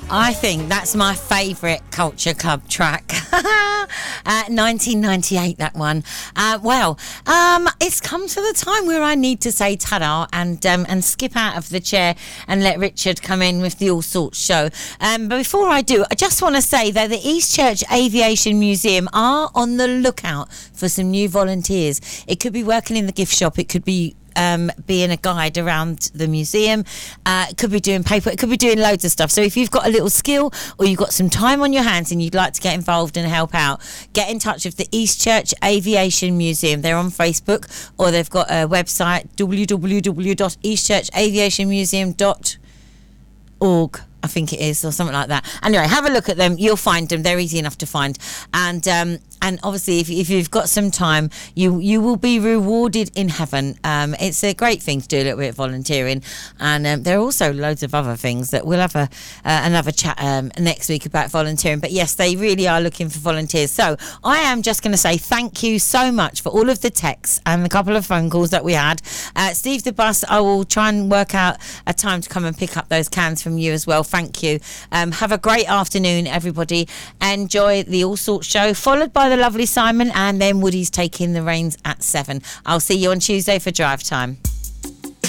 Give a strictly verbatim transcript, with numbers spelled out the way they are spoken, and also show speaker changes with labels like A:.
A: I think that's my favourite Culture Club track. uh, nineteen ninety-eight, that one. Uh, well, um, it's come to the time where I need to say ta-da and um, and skip out of the chair and let Richard come in with the All Sorts show. Um, but before I do, I just want to say that the East Church Aviation Museum are on the lookout for some new volunteers. It could be working in the gift shop. It could be Um, being a guide around the museum. Uh, it could be doing paper, it could be doing loads of stuff. So if you've got a little skill or you've got some time on your hands and you'd like to get involved and help out, get in touch with the East Church Aviation Museum. They're on Facebook, or they've got a website, w w w dot east church aviation museum dot org, I think it is, or something like that. Anyway, have a look at them. You'll find them. They're easy enough to find. And um, and obviously, if, if you've got some time, you you will be rewarded in heaven. Um, it's a great thing to do a little bit of volunteering. And um, there are also loads of other things that we'll have a uh, another chat um, next week about volunteering. But yes, they really are looking for volunteers. So I am just going to say thank you so much for all of the texts and the couple of phone calls that we had. Uh, Steve the Bus, I will try and work out a time to come and pick up those cans from you as well. Thank you. Um, have a great afternoon, everybody. Enjoy the All Sorts show, followed by the lovely Simon, and then Woody's taking the reins at seven. I'll see you on Tuesday for drive time.